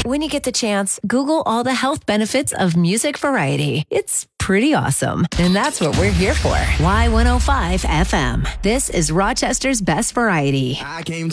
When you get the chance, Google all the health benefits of music variety. It's pretty awesome. And that's what we're here for. Y105 FM. This is Rochester's best variety. I came